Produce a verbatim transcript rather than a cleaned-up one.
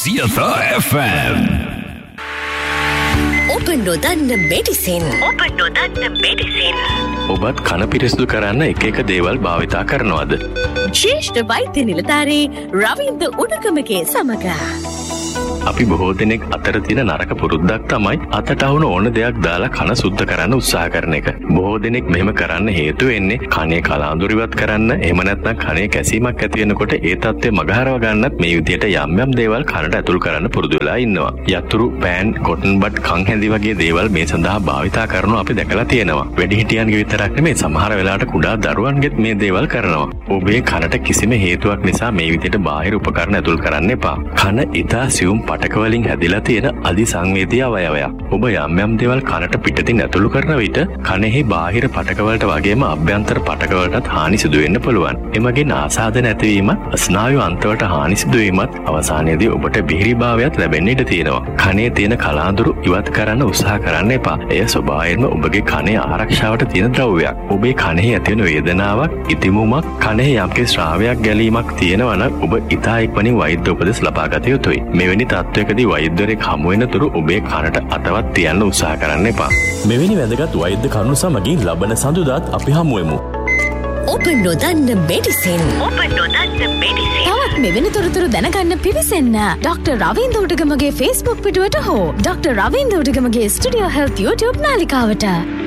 Siatha F M. ඔබ නොදන්න medicine ඔබ නොදන්න මෙඩිසින් ඔබත් කන පිරිසිදු කරන්න එක එක දේවල් භාවිතා කරනවද? ශ්‍රේෂ්ඨ වෛද්‍ය නිලධාරී රවින්ද්‍ර උඩකමගේ සමග අපි බොහෝ දෙනෙක් අතර තියෙන නරක පුරුද්දක් තමයි අතට අවුන ඕන දෙයක් දාලා කන සුද්ධ කරන්න උත්සාහ කරන එක. බොහෝ දෙනෙක් මෙහෙම කරන්න හේතු වෙන්නේ කනේ කලාඳුරු ඉවත් කරන්න, එහෙම නැත්නම් කනේ කැසීමක් ඇති වෙනකොට ඒ තත්ත්වය මගහරව ගන්නත් මේ විදිහට යම් යම් දේවල් කනට ඇතුල් කරන්න පුරුදු වෙලා ඉන්නවා. යතුරු, පෑන්, කොටන් බඩ්, කන් හැඳි වගේ දේවල් මේ සඳහා භාවිතා කරනවා අපි දැකලා තියෙනවා. වැඩිහිටියන්ගේ විතරක් නෙමෙයි සමහර වෙලාවට කුඩා දරුවන්ගෙත් මේ දේවල් කරනවා. ඔබේ කනට කිසිම හේතුවක් නිසා මේ විදිහට බාහිර උපකරණ ඇතුල් කරන්න එපා. කන ඉතා සියුම් පටක වලින් හැදිලා තියෙන අදි සංවේදී අවයවයක්. ඔබ යම් යම් දේවල් කනට පිටතින් ඇතුළු කරන විට කනෙහි බාහිර පටක වලට වගේම අභ්‍යන්තර පටක වලටත් හානි සිදු වෙන්න පුළුවන්. එමගින් ආසාදන ඇතිවීමත්, ස්නායු අන්තවලට හානි සිදු වීමත් අවසානයේදී ඔබට බිහිරිභාවයක් ලැබෙන්න ඉඩ තියෙනවා. කනේ තියෙන කලාඳුරු ඉවත් කරන්න උත්සාහ කරන්න එපා. එය ස්වභාවයෙන්ම ඔබගේ කනේ ආරක්ෂාවට තියෙන ද්‍රව්‍යයක්. ඔබේ කනෙහි ඇති වෙන වේදනාවක්, ඉතිමුමක්, කනෙහි යම්කිසි ශ්‍රාවයක් ගැලීමක් තියෙනවා නම් ඔබ ඉතා ඉක්මනින් වෛද්‍ය උපදෙස් ලබා ගත යුතුයි. මෙවැනි තත්ත්වයකදී වෛද්‍යවරයෙක් හමු වෙනතුරු ඔබේ කනට අතවත් තියන්න උත්සාහ කරන්න එපා. මෙවැනි වැදගත් වෛද්‍ය කරුණු සමගින් ලබන සඳුදාත් අපි හමු වෙමු. ඔබ නොදන්න මෙඩිසින් ඔබ නොදන්න මෙඩිසින් තවත් මෙවැනි තොරතුරු දැනගන්න පිවිසෙන්න ඩොක්ටර් රවින්ද්‍ර උඩගමගේ Facebook පිටුවට හෝ doctor Ravindra උඩගමගේ studio health YouTube නාලිකාවට.